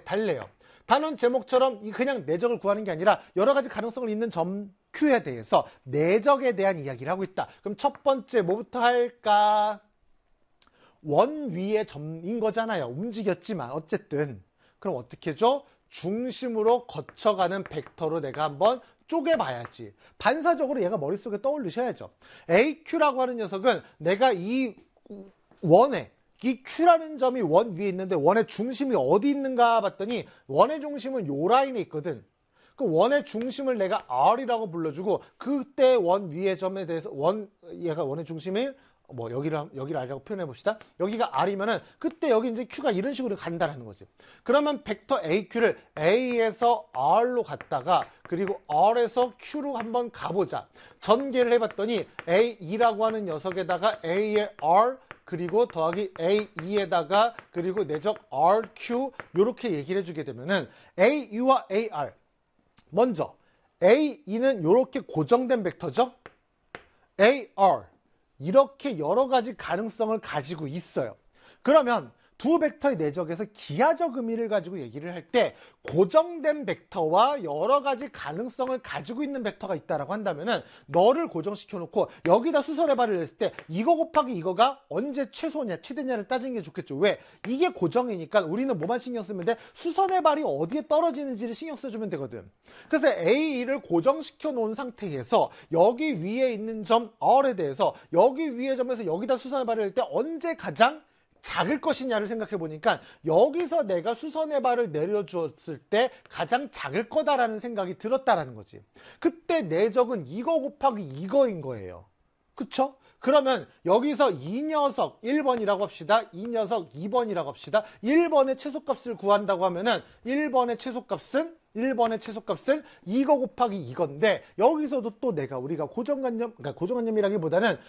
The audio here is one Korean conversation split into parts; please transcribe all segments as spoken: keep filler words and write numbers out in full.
달래요. 단원 제목처럼 그냥 내적을 구하는 게 아니라 여러 가지 가능성을 있는 점 Q에 대해서 내적에 대한 이야기를 하고 있다. 그럼 첫 번째 뭐부터 할까? 원 위의 점인 거잖아요. 움직였지만 어쨌든. 그럼 어떻게 해줘? 중심으로 거쳐가는 벡터로 내가 한번 쪼개봐야지. 반사적으로 얘가 머릿속에 떠올리셔야죠. 에이큐라고 하는 녀석은 내가 이 원에 이 Q라는 점이 원 위에 있는데 원의 중심이 어디 있는가 봤더니 원의 중심은 요 라인에 있거든. 그 원의 중심을 내가 R이라고 불러주고 그때 원 위의 점에 대해서 원 얘가 원의 중심이 뭐 여기를 여기를 R이라고 표현해 봅시다. 여기가 R이면은 그때 여기 이제 Q가 이런 식으로 간다라는 거지. 그러면 벡터 에이큐를 A에서 R로 갔다가 그리고 R에서 Q로 한번 가보자. 전개를 해봤더니 에이이라고 하는 녀석에다가 A의 R 그리고 더하기 에이이에다가 그리고 내적 알큐 이렇게 얘기를 해주게 되면은 에이유와 에이알 먼저 에이이는 이렇게 고정된 벡터죠. 에이알 이렇게 여러 가지 가능성을 가지고 있어요. 그러면 두 벡터의 내적에서 기하적 의미를 가지고 얘기를 할 때 고정된 벡터와 여러 가지 가능성을 가지고 있는 벡터가 있다라고 한다면은 너를 고정시켜 놓고 여기다 수선의 발을 냈을 때 이거 곱하기 이거가 언제 최소냐 최대냐를 따지는 게 좋겠죠. 왜? 이게 고정이니까 우리는 뭐만 신경 쓰면 돼? 수선의 발이 어디에 떨어지는지를 신경 써주면 되거든. 그래서 에이이를 고정시켜 놓은 상태에서 여기 위에 있는 점 R에 대해서 여기 위의 점에서 여기다 수선의 발을 낼 때 언제 가장 작을 것이냐를 생각해 보니까 여기서 내가 수선의 발을 내려주었을 때 가장 작을 거다라는 생각이 들었다라는 거지. 그때 내적은 이거 곱하기 이거인 거예요. 그쵸? 그러면 여기서 이 녀석 일 번이라고 합시다. 이 녀석 이 번이라고 합시다. 일 번의 최소값을 구한다고 하면은 일 번의 최소값은 일 번의 최소값은 이거 곱하기 이건데 여기서도 또 내가 우리가 고정관념, 그러니까 고정관념이라기보다는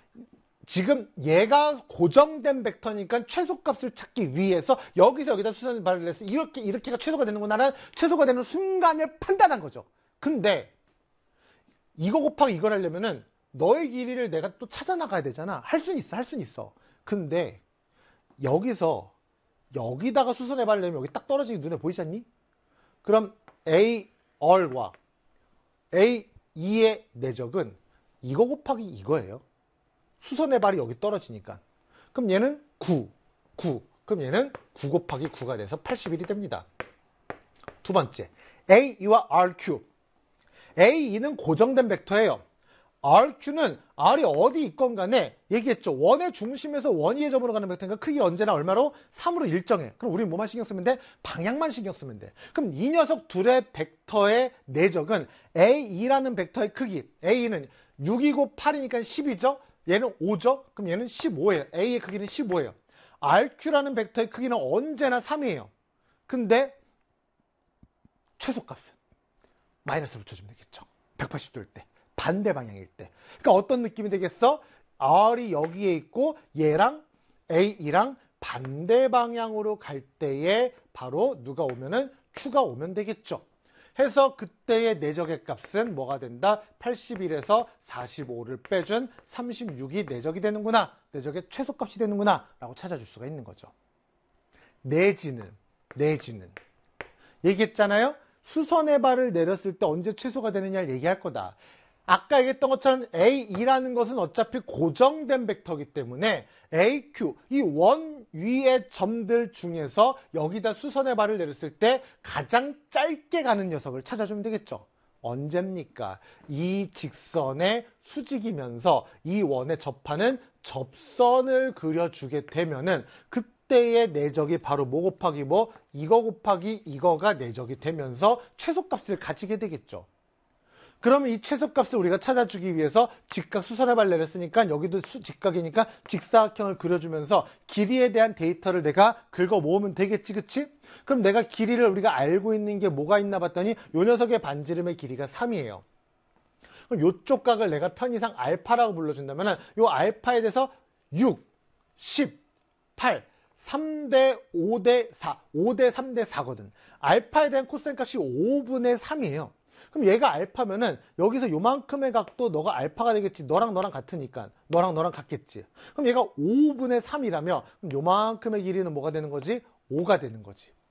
지금 얘가 고정된 벡터니까 최소값을 찾기 위해서 여기서 여기다 수선의 발을 내서 이렇게 이렇게가 최소가 되는구나라는 최소가 되는 순간을 판단한 거죠. 근데 이거 곱하기 이걸 하려면은 너의 길이를 내가 또 찾아 나가야 되잖아. 할 수는 있어, 할 수는 있어. 근데 여기서 여기다가 수선의 발을 내면 여기 딱 떨어지게 눈에 보이지 않니? 그럼 에이알과 에이이의 내적은 이거 곱하기 이거예요. 수선의 발이 여기 떨어지니까. 그럼 얘는 구, 구. 그럼 얘는 구 곱하기 구가 돼서 팔십일이 됩니다. 두 번째, 에이이와 알큐. 에이이는 고정된 벡터예요. 알큐는 R이 어디 있건 간에 얘기했죠. 원의 중심에서 원위의 점으로 가는 벡터니까 크기 언제나 얼마로? 삼으로 일정해. 그럼 우리 뭐만 신경 쓰면 돼? 방향만 신경 쓰면 돼. 그럼 이 녀석 둘의 벡터의 내적은 에이이라는 벡터의 크기. A는 육이고 팔이니까 십이죠. 얘는 오죠? 그럼 얘는 십오예요. A의 크기는 십오예요. 알큐라는 벡터의 크기는 언제나 삼이에요. 근데 최소값은 마이너스를 붙여주면 되겠죠. 백팔십 도일 때. 반대 방향일 때. 그러니까 어떤 느낌이 되겠어? R이 여기에 있고 얘랑 A이랑 반대 방향으로 갈 때에 바로 누가 오면은 Q가 오면 되겠죠. 해서 그때의 내적의 값은 뭐가 된다? 팔십일에서 사십오를 빼준 삼십육이 내적이 되는구나. 내적의 최소값이 되는구나. 라고 찾아줄 수가 있는 거죠. 내지는, 내지는. 얘기했잖아요? 수선의 발을 내렸을 때 언제 최소가 되느냐를 얘기할 거다. 아까 얘기했던 것처럼 에이이라는 것은 어차피 고정된 벡터이기 때문에 에이큐, 이 원 위의 점들 중에서 여기다 수선의 발을 내렸을 때 가장 짧게 가는 녀석을 찾아주면 되겠죠. 언제입니까? 이 직선의 수직이면서 이 원에 접하는 접선을 그려주게 되면은 그때의 내적이 바로 뭐 곱하기 뭐? 이거 곱하기 이거가 내적이 되면서 최소값을 가지게 되겠죠. 그러면 이 최소값을 우리가 찾아주기 위해서 직각 수선의 발 내렸으니까 여기도 수, 직각이니까 직사각형을 그려주면서 길이에 대한 데이터를 내가 긁어 모으면 되겠지, 그치? 그럼 내가 길이를 우리가 알고 있는 게 뭐가 있나 봤더니 요 녀석의 반지름의 길이가 삼이에요. 그럼 요쪽 각을 내가 편의상 알파라고 불러준다면 요 알파에 대해서 육, 십, 팔, 삼 대 오 대 사, 오 대 삼 대 사거든. 알파에 대한 코사인 값이 오분의 삼이에요. 그럼 얘가 알파면은 여기서 요만큼의 각도 너가 알파가 되겠지. 너랑 너랑 같으니까. 너랑 너랑 같겠지. 그럼 얘가 오분의 삼이라며 그럼 요만큼의 길이는 뭐가 되는 거지? 오가 되는 거지.